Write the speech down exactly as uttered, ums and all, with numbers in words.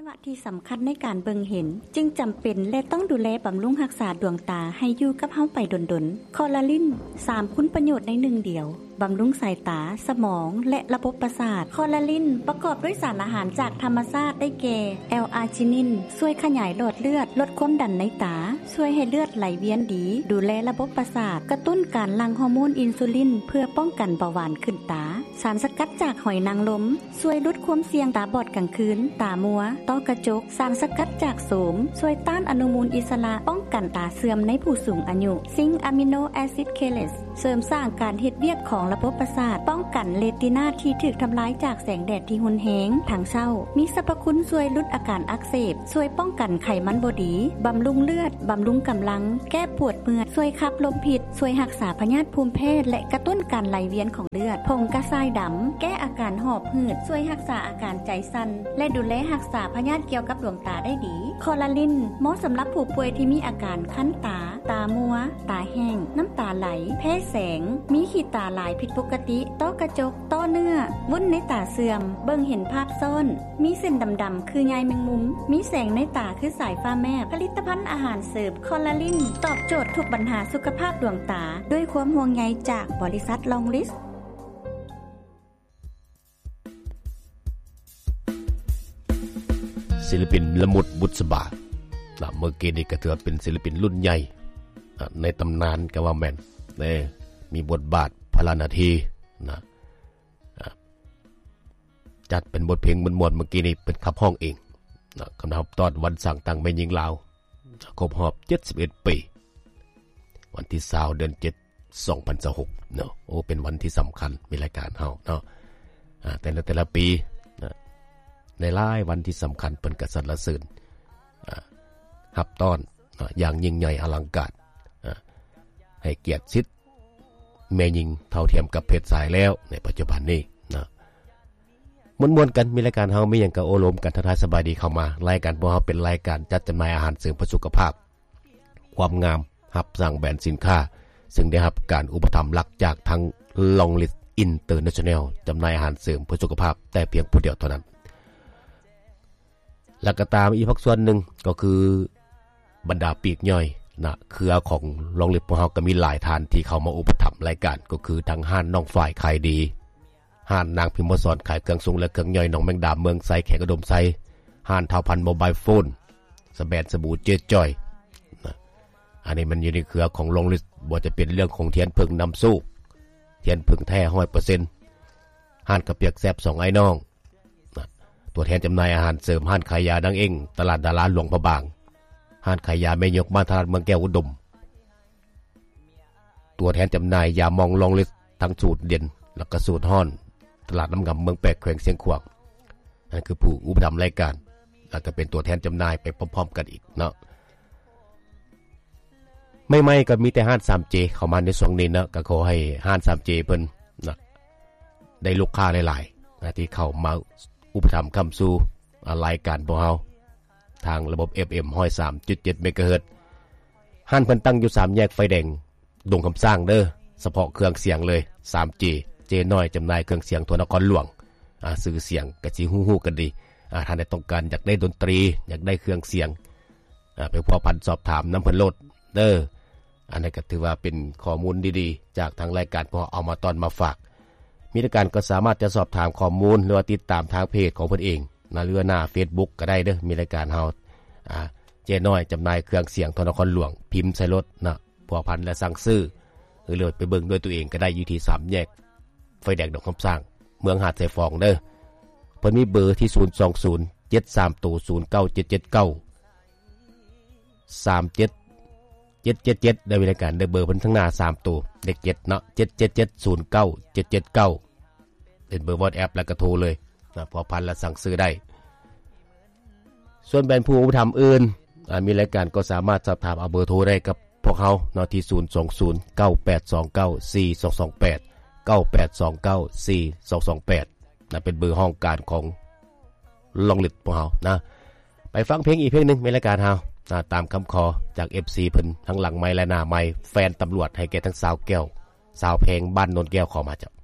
ะที่สำคัญในการเบิ่งเห็นจึงจำเป็นและต้องดูแลบำรุงรักษาดวงตาให้อยู่กับเฮาไปดนๆคอลลาจินสามคุณประโยชน์ในหนึ่งเดียวบำรุงสายตาสมองและระบบประสาทคอลลาจินประกอบด้วยสารอาหารจากธรรมชาติได้แก่แอลอาร์จินินช่วยขยายหลอดเลือดลดความดันในตาช่วยให้เลือดไหลเวียนดีดูแลระบบประสาทกระตุ้นการหลั่งฮอร์โมนอินซูลินเพื่อป้องกันเบาหวานขึ้นตาสารสกัดจากหอยนางรมช่วยลดความเสี่ยงตาบอดกลางคืนตามัวต้อกระจกสารสกัดจากโสมช่วยต้านอนุมูลอิสระป้องกันตาเสื่อมในผู้สูงอายุซิงค์อะมิโนแอซิดเคเลสเสริมสร้างการเฮ็ดเวียกของระบบประสาทป้องกันเรตินาที่ถูกทำลายจากแสงแดดที่รุนแรงทางเช้ามีสรรพคุณช่วยลดอาการอักเสบช่วยป้องกันไขมันบ่ดีบำรุงเลือดบำรุงกำลังแก้ปวดเมื่อยช่วยขับลมพิษช่วยรักษาพยาธิภูมิแพ้และกระตุ้นการไหลเวียนของเลือดผงกระชายดำแก้อาการหอบหืดช่วยรักษาอาการใจสั่นและดูแลรักษาพยาธิเกี่ยวกับดวงตาได้ดีคอลลาจินเหมาะสำหรับผู้ป่วยที่มีอาการคั้นตาตามัวตาแห้งน้ำตาไหลแพ้แสงมีขีดตาหลายผิดปกติต้อกระจกต้อเนื้อวุ้นในตาเสื่อมเบิ่งเห็นภาพซ้อนมีเส้นดำๆคือใยแมงมุมมีแสงในตาคือสายฟ้าแมบผลิตภัณฑ์อาหารเสริมคอลลาจินตอบโจทย์ทุกปัญหาสุขภาพดวงตาด้วยความห่วงใยจากบริษัทลองลิสศิลปินละมุดบุษบานะเมื่อกี้นี่ก็ถือเป็นศิลปินรุ่นใหญ่ในตำนานก็ว่าแม่นเด้มีบทบาทพลานาทีนะจัดเป็นบทเพลงมวลๆเมื่อกี้นี่เป็นขับห้องเองนะคำนำตอนวันสั่งตั้งแม่หญิงลาวครบรอบเจ็ดสิบเอ็ดปีวันที่ยี่สิบเดือนเจ็ด สองพันยี่สิบหกเนาะโอ้เป็นวันที่สำคัญมีรายการเฮาเนาะแต่ละแต่ละปีนะในหลายวันที่สำคัญเพิ่นก็สรรเสริญรับต้อนอย่างยิ่งใหญ่อลังการให้เกียรติสิทธิ์แม่หญิงเท่าเทียมกับเพศชายแล้วในปัจจุบันนี้นะมวนๆกันมีรายการเฮามีหยังก็โอโลมกันทักทายสบายดีเข้ามารายการพวกเฮาเป็นรายการจัดจำหน่ายอาหารเสริมเพื่อสุขภาพความงามรับสร้างแบรนด์สินค้าซึ่งได้รับการอุปถัมภ์หลักจากทาง Longlist International จำหน่ายอาหารเสริมเพื่อสุขภาพแต่เพียงผู้เดียวเท่านั้นแล้วก็ตามอีกภาคส่วนหนึ่งก็คือบรรดาปีกย่อยนะเครือของโรงเรียนพวกเฮาก็มีหลายท่านที่เข้ามาอุปถัมภ์รายการก็คือทางห้านน้องฝ่ายขายดีห้านนางพิมพ์สอนขายเครื่องสูงและเครื่องย่อยน้องแมงดาเมืองไซแขกอุดมไซห้านเท่าพันโมบายโฟนสแบนสบู่เจ๊จ้อยนะอันนี้มันอยู่ในเครือของโรงเรียนบ่จะเป็นเรื่องของเทียนผึ้งน้ำสู้เทียนผึ้งแท้ หนึ่งร้อยเปอร์เซ็นต์ ห้านกระเปียกแซ่บสองไอ้น้องนะตัวแทนจำหน่ายอาหารเสริมห้านขายยาดังเองตลาดดาราหลวงพระบางห้านขายยาแม่ยกบ้านตลาดเมืองแก้วอุดมตัวแทนจำหน่ายยามองลองลิสทั้งสูตรเด่นแล้วก็สูตรฮ้อนตลาดน้ำงำเมืองแปกแขวงเสียงขวางนั่นคือผู้อุปถัมภ์รายการแล้วก็เป็นตัวแทนจำหน่ายไปพร้อมๆกันอีกเนาะไม่ๆก็มีแต่ห้าน ทรี เจ เข้ามาในช่วงนี้นะก็ขอให้ห้าน ทรี เจ เพิ่นนะได้ลูกค้าหลายๆนะที่เข้ามาอุปถัมภ์ค้ำสู่รายการพวกเฮาทางระบบ เอฟ เอ็ม หนึ่งร้อยสามจุดเจ็ด เมกะเฮิรตซ์ห้านเพิ่นตั้งอยู่สามแยกไฟแดงดงคำสร้างเด้อเฉพาะเครื่องเสียงเลย ทรี เจ เจน้อยจำหน่ายเครื่องเสียงทั่วนครหลวงอ่าซื้อเสียงก็สิฮู้ๆกันดีอ่าท่านใดต้องการอยากได้ดนตรีอยากได้เครื่องเสียงอ่าไปพอพันสอบถามนำเพิ่นโลดเด้ออันนี้ก็ถือว่าเป็นข้อมูลดีๆจากทางรายการพอเอามาตอนมาฝากมีรายการก็สามารถจะสอบถามข้อมูลหรือว่าติดตามทางเพจของเพิ่นเองนะหรือหน้า Facebook ก็ได้เด้อมีรายการเฮาอ่าเจน้อยจำหน่ายเครื่องเสียงทั่วนครหลวงพิมพ์ใส่รถนะพอพันและสั่งซื้อหรือเลยไปเบิ่งด้วยตัวเองก็ได้อยู่ที่สามแยกไฟแดงดงคำสร้างเมืองหาดไซฟองเด้อเพิ่นมีเบอร์ที่ศูนย์ สอง ศูนย์ เจ็ด สาม ศูนย์ เก้า เจ็ด เจ็ด เก้า สาม เจ็ด เจ็ด เจ็ด เจ็ดได้บริการได้เบอร์เพิ่นทั้งหน้าสามตัวเลขเจ็ดเนาะเจ็ด เจ็ด เจ็ด ศูนย์ เก้า เจ็ด เจ็ด เก้าเป็นเบอร์ WhatsApp แล้วก็โทรเลยนะพอพันและสั่งซื้อได้ส่วนแบรนด์ผู้อุปถัมภ์อื่นมีรายการก็สามารถสอบถามเอาเบอร์โทรได้กับพวกเฮาเนาะที่ศูนย์ สอง ศูนย์ เก้า แปด สอง เก้า สี่ สอง สอง แปด เก้า แปด สอง เก้า สี่ สอง สอง แปดนะเป็นเบอร์ห้องการของลองลิดพวกเฮานะไปฟังเพลงอีกเพลงนึงในรายการเฮานะตามคำขอจาก เอฟ ซี เพิ่นทั้งหลังไมค์และหน้าไมค์แฟนตำรวจให้แก่ทั้งสาวแก้วสาวเพลงบ้านโนนแก้วขอมาจ้ะ